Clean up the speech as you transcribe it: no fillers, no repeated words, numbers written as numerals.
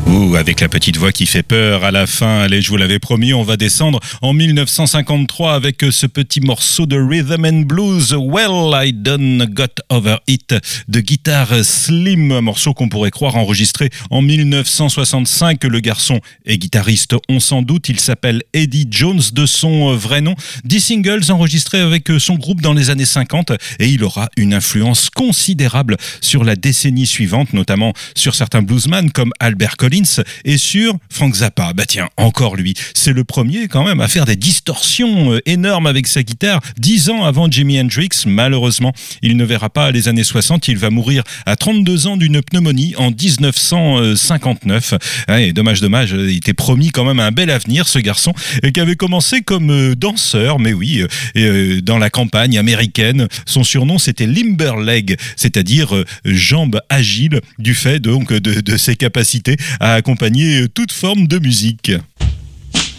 Ouh, avec la petite voix qui fait peur à la fin. Allez, je vous l'avais promis, on va descendre en 1953 avec ce petit morceau de Rhythm and Blues, Well, I Done Got Over It, de Guitar Slim, un morceau qu'on pourrait croire enregistré en 1965. Le garçon est guitariste, on s'en doute, il s'appelle Eddie Jones de son vrai nom. 10 singles enregistrés avec son groupe dans les années 50 et il aura une influence considérable sur la décennie suivante, notamment sur certains bluesmen comme Albert Collins et sur Frank Zappa. Bah tiens, encore lui, c'est le premier quand même à faire des distorsions énormes avec sa guitare 10 ans avant Jimi Hendrix. Malheureusement, il ne verra pas les années 60, il va mourir à 32 ans d'une pneumonie en 1959. Et dommage, il était promis quand même un bel avenir, ce garçon, qui avait commencé comme danseur, mais oui, dans la campagne américaine. Son surnom, c'était Limberleg, c'est-à-dire jambes agiles, du fait donc de ses capacités à accompagner toute forme de musique.